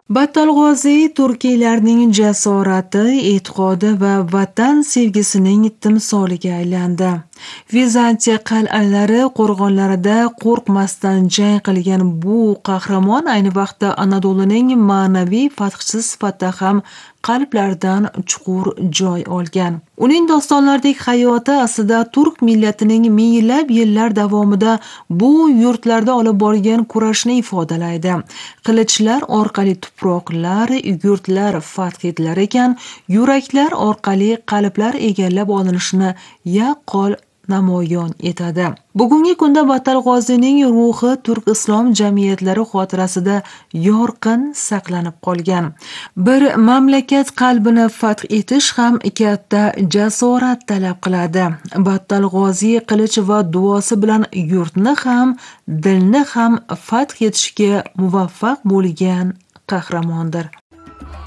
Battal G'oziy turkiylarning jasorati, e'tiqodi va vatan sevgisining timsoliga aylandi. Vizantiya qal'alari qo'rg'onlarida qo'rqmasdan jang qilgan bu qahramon ayni vaqtda Anadoluning ma'naviy fathchisi sifatida ham qalblardan chuqur joy olgan. Uning dostonlaridagi hayoti aslida turk millatining minglab yillar davomida bu yurtlarda olib borgan kurashni ifodalaydi. Qilichlar orqali tuproqlar, yurtlar fath etilar ekan, yuraklar orqali qalblar egallab olinishini yaqqol namoyon etadi. Bugungi kunda Battal G'oziyning ruhi turk islom jamiyatlari xotirasida yorqin saqlanib qolgan. Bir mamlakat qalbini fath etish ham katta jasorat talab qiladi. Battal G'oziy qilich va duosi bilan yurtni ham, dilni ham fath etishga muvaffaq bo'lgan qahramondir.